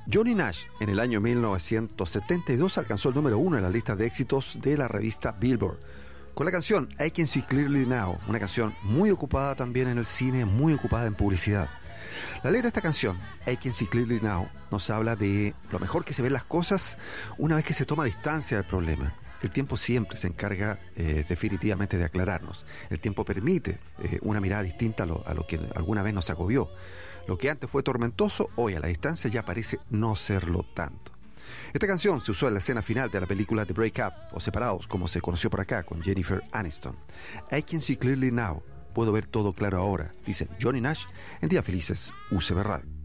Johnny Nash en el año 1972 alcanzó el número 1 en la lista de éxitos de la revista Billboard con la canción I Can See Clearly Now, una canción muy ocupada también en el cine, muy ocupada en publicidad. La letra de esta canción, I Can See Clearly Now, nos habla de lo mejor que se ven las cosas una vez que se toma distancia del problema. El tiempo siempre se encarga definitivamente de aclararnos. El tiempo permite una mirada distinta a lo que alguna vez nos agobió. Lo que antes fue tormentoso, hoy a la distancia ya parece no serlo tanto. Esta canción se usó en la escena final de la película The Breakup, o Separados, como se conoció por acá, con Jennifer Aniston. I Can See Clearly Now, puedo ver todo claro ahora, dice Johnny Nash en Días Felices, UCB Radio.